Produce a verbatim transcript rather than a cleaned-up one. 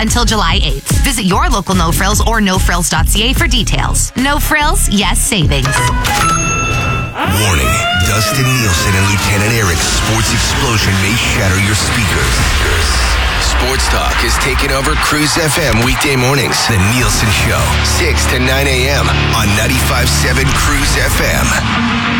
until July eighth. Visit your local No Frills or no frills dot c a for details. No Frills, yes savings. Warning, Dustin Nielsen and Lieutenant Eric's sports explosion may shatter your speakers. Sports Talk is taking over Cruise F M weekday mornings. The Nielsen Show, six to nine a.m. on ninety-five point seven Cruise F M.